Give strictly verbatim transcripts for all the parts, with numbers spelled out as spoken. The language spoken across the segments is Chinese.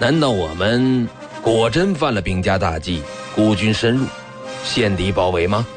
难道我们果真犯了兵家大忌，孤军深入，陷敌包围吗？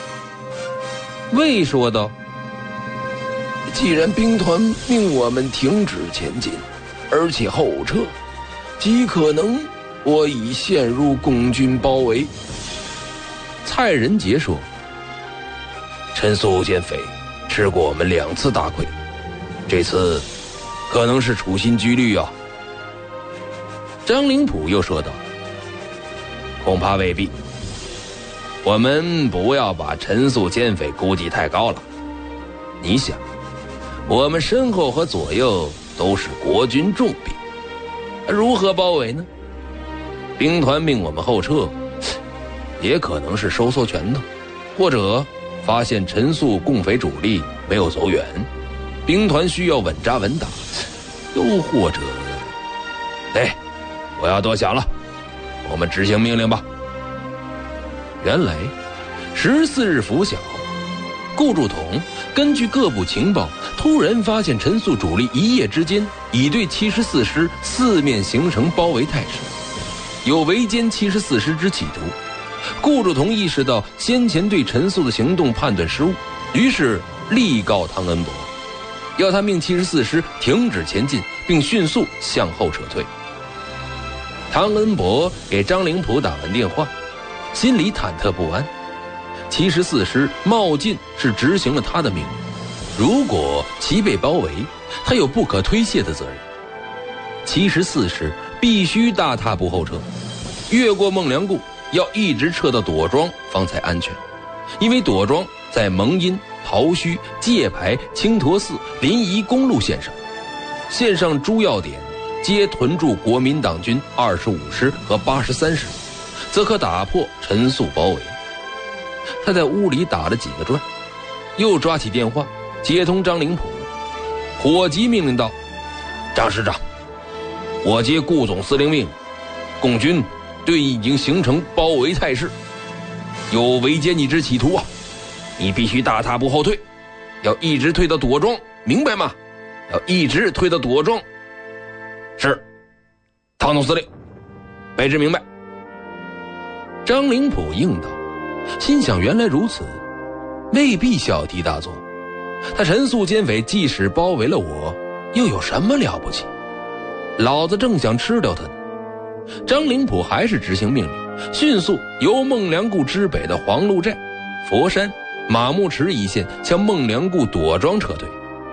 魏说道： 既然兵团命我们停止前进，而且后撤，极可能我已陷入共军包围。 蔡仁杰说：陈肃奸匪吃过我们两次大亏，这次可能是处心积虑啊。张灵甫又说道：恐怕未必，我们不要把陈肃奸匪估计太高了。你想，我们身后和左右都是国军重兵，如何包围呢？兵团命我们后撤，也可能是收缩拳头，或者发现陈肃共匪主力没有走远，兵团需要稳扎稳打，又或者……哎，我要多想了，我们执行命令吧。原来十四日拂晓，顾祝同根据各部情报，突然发现陈肃主力一夜之间已对七十四师四面形成包围态势，有围歼七十四师之企图。顾祝同意识到先前对陈肃的行动判断失误，于是力告汤恩伯，要他命七十四师停止前进，并迅速向后撤退。汤恩伯给张灵甫打完电话，心里忐忑不安。七十四师冒进是执行了他的命令，如果其被包围，他有不可推卸的责任。七十四师必须大踏步后撤，越过孟良崮，要一直撤到朵庄方才安全，因为朵庄在蒙阴、庖须、界牌、青驼寺、临沂公路线上，线上诸要点皆屯驻国民党军二十五师和八十三师，则可打破陈肃包围。他在屋里打了几个转，又抓起电话接通张灵甫，火急命令道：张师长，我接顾总司令命，共军对已经形成包围态势，有围歼你之企图啊！你必须大踏步后退，要一直退到朵庄，明白吗？要一直退到朵庄。是，汤总司令，卑职明白。张灵甫应道，心想原来如此，未必小题大做。他陈肃奸匪即使包围了我，又有什么了不起？老子正想吃掉他呢。张灵甫还是执行命令，迅速由孟良崮之北的黄鹿寨、佛山、马木池一线向孟良崮朵庄撤退。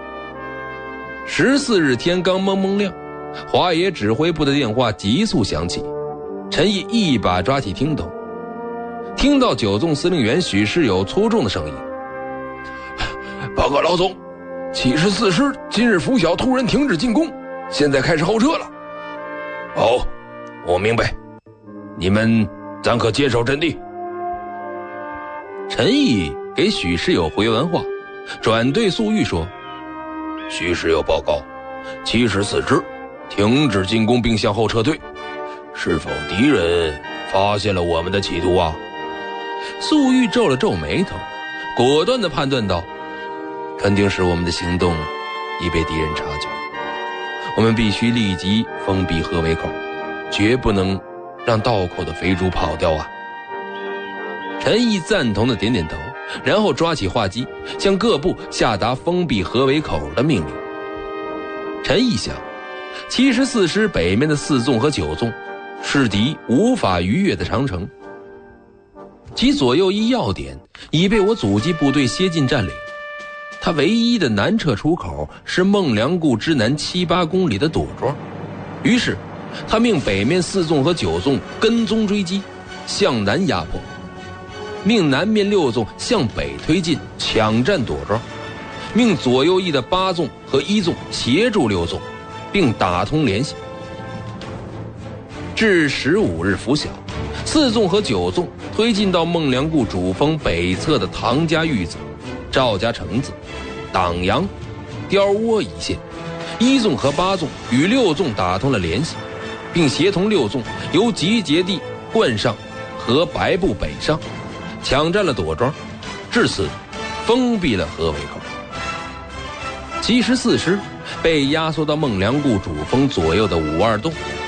十四日天刚蒙蒙亮，华野指挥部的电话急速响起，陈毅一把抓起听筒，听到九纵司令员许世友粗重的声音：报告老总，七十四师今日拂晓突然停止进攻，现在开始后撤了。哦，我明白，你们暂可坚守阵地。陈毅给许世友回完话，转对粟裕说：许世友报告，七十四师停止进攻并向后撤退，是否敌人发现了我们的企图啊？粟裕皱了皱眉头，果断地判断道：肯定是我们的行动已被敌人察觉，我们必须立即封闭河围口，绝不能让道口的肥猪跑掉啊！陈毅赞同的点点头，然后抓起话机，向各部下达封闭河围口的命令。陈毅想，七十四师北面的四纵和九纵是敌无法逾越的长城，其左右一要点已被我阻击部队歇近占领，他唯一的南撤出口是孟良崮之南七八公里的朵庄。于是他命北面四纵和九纵跟踪追击，向南压迫，命南面六纵向北推进，抢占朵庄，命左右翼的八纵和一纵协助六纵，并打通联系。至十五日拂晓，四纵和九纵推进到孟良崮主峰北侧的唐家峪子、赵家城子、党阳、雕窝一线，一纵和八纵与六纵打通了联系，并协同六纵由集结地灌上和白布北上，抢占了朵庄，至此封闭了河围口。七十四师被压缩到孟良崮主峰左右的五二洞，